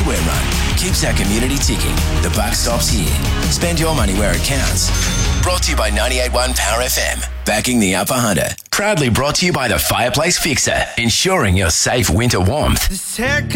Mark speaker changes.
Speaker 1: hardware run keeps our community ticking. The buck stops here. Spend your money where it counts. Brought to you by 98.1 Power FM. Backing the Upper Hunter. Proudly brought to you by the Fireplace Fixer. Ensuring your safe winter warmth.
Speaker 2: This haircut